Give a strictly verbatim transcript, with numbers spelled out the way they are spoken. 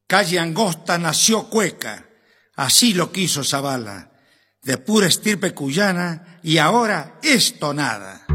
Calle Angosta nació Cueca, así lo quiso Zavala, de pura estirpe cuyana, y ahora es tonada.